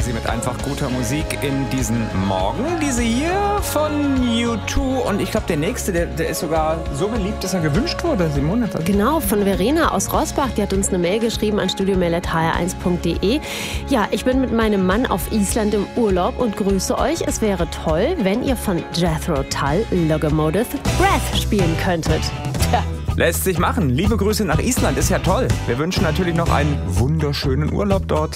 quasi mit einfach guter Musik in diesen Morgen. Diese hier von U2 und ich glaube der nächste, der ist sogar so beliebt, dass er gewünscht wurde, Simone. Genau, von Verena aus Rossbach, die hat uns eine Mail geschrieben an studiomail@hr1.de. Ja, ich bin mit meinem Mann auf Island im Urlaub und grüße euch. Es wäre toll, wenn ihr von Jethro Tull Locomotive Breath spielen könntet. Tja. Lässt sich machen. Liebe Grüße nach Island, ist ja toll. Wir wünschen natürlich noch einen wunderschönen Urlaub dort.